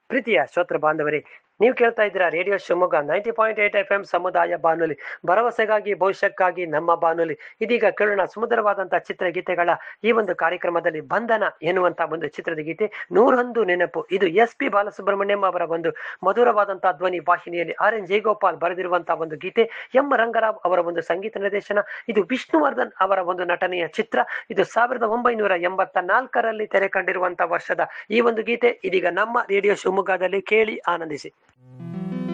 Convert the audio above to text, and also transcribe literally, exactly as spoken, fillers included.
ಪ್ರೀತಿಯ ಶ್ರೋತೃ ಬಾಂಧವರೇ, ನೀವು ಕೇಳ್ತಾ ಇದ್ದೀರಾ radio Shivamogga ninety point eight F M ಸಮುದಾಯ ಬಾನುಲಿ, ಭರವಸೆಗಾಗಿ ಭವಿಷ್ಯಕ್ಕಾಗಿ ನಮ್ಮ ಬಾನುಲಿ. ಇದೀಗ ಕೇಳೋಣ ಸುಮಧುರವಾದಂತಹ ಚಿತ್ರಗೀತೆಗಳ ಈ ಒಂದು ಕಾರ್ಯಕ್ರಮದಲ್ಲಿ ಬಂಧನ ಎನ್ನುವಂತ ಒಂದು ಚಿತ್ರದ ಗೀತೆ, ನೂರೊಂದು ನೆನಪು. ಇದು ಎಸ್ ಪಿ ಬಾಲಸುಬ್ರಹ್ಮಣ್ಯಂ ಅವರ ಒಂದು ಮಧುರವಾದಂತಹ ಧ್ವನಿ ವಾಹಿನಿಯಲ್ಲಿ ಆರ್ ಎನ್ ಜಯಗೋಪಾಲ್ ಬರೆದಿರುವಂತಹ ಒಂದು ಗೀತೆ, ಎಂ ರಂಗರಾವ್ ಅವರ ಒಂದು ಸಂಗೀತ ನಿರ್ದೇಶನ. ಇದು ವಿಷ್ಣುವರ್ಧನ್ ಅವರ ಒಂದು ನಟನೆಯ ಚಿತ್ರ. ಇದು ಸಾವಿರದ ಒಂಬೈನೂರ ಎಂಬತ್ತ ನಾಲ್ಕರಲ್ಲಿ ತೆರೆ ಕಂಡಿರುವಂತಹ ವರ್ಷದ ಈ ಒಂದು ಗೀತೆ ಇದೀಗ ನಮ್ಮ ರೇಡಿಯೋ ಶಿವಮೊಗ್ಗದಲ್ಲಿ ಕೇಳಿ ಆನಂದಿಸಿ.